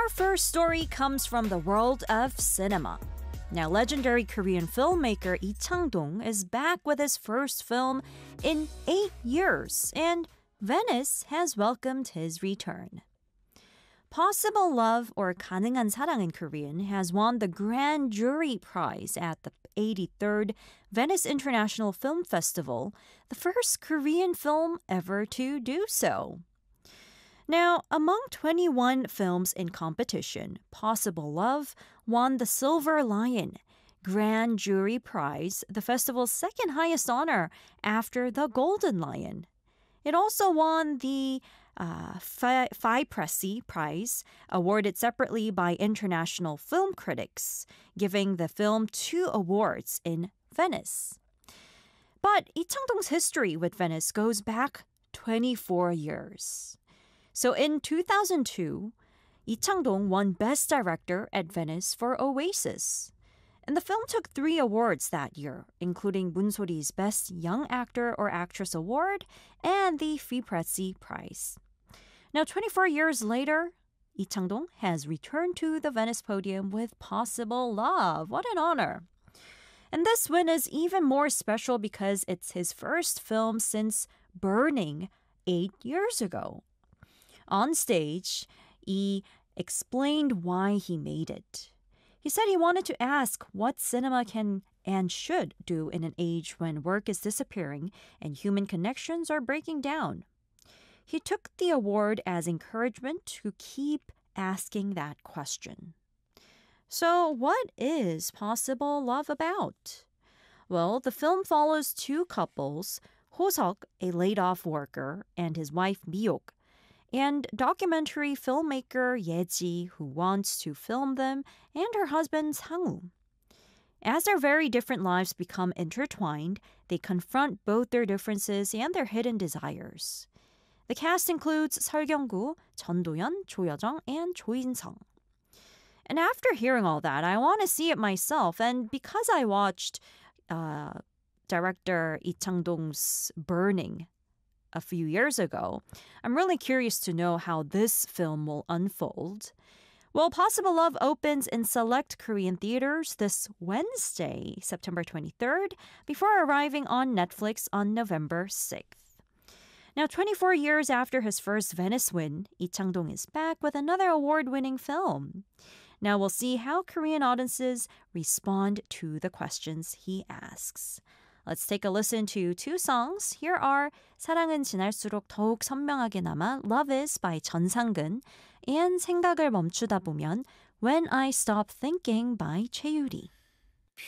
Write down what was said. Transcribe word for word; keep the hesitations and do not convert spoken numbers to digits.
first story comes from the world of cinema. Now, legendary Korean filmmaker Lee Chang-dong is back with his first film in eight years, and Venice has welcomed his return. Possible Love, or 가능한 사랑 in Korean, has won the Grand Jury Prize at the eighty-third Venice International Film Festival, the first Korean film ever to do so. Now, among twenty-one films in competition, Possible Love won the Silver Lion, Grand Jury Prize, the festival's second highest honor after the Golden Lion. It also won the uh, Phi Presse Prize, awarded separately by international film critics, giving the film two awards in Venice. But Lee Chang-dong's history with Venice goes back twenty-four years. So in two thousand two, Lee Chang-dong won Best Director at Venice for Oasis. And the film took three awards that year, including Moonsori's Best Young Actor or Actress Award and the Phi Presse Prize. Now, twenty-four years later, Lee Chang-dong has returned to the Venice podium with Possible Love. What an honor! And this win is even more special because it's his first film since Burning eight years ago. On stage, he explained why he made it. He said he wanted to ask what cinema can and should do in an age when work is disappearing and human connections are breaking down. He took the award as encouragement to keep asking that question. So, what is Possible Love about? Well, the film follows two couples, Ho-seok, a laid-off worker, and his wife Mi-ok, and documentary filmmaker Ye-ji, who wants to film them, and her husband Sang-woo. As their very different lives become intertwined, they confront both their differences and their hidden desires. The cast includes Seol Kyung-gu, Jeon Do-yeon, Jo Ye-jung, and Cho In-sung. And after hearing all that, I want to see it myself, and because I watched uh, director Lee Chang-dong's Burning a few years ago, I'm really curious to know how this film will unfold. Well, Possible Love opens in select Korean theaters this Wednesday, September twenty-third, before arriving on Netflix on November sixth. Now, twenty-four years after his first Venice win, Lee Chang-dong is back with another award-winning film. Now we'll see how Korean audiences respond to the questions he asks. Let's take a listen to two songs. Here are 사랑은 지날수록 더욱 선명하게 남아 Love Is by 전상근 and 생각을 멈추다 보면 When I Stop Thinking by 최유리.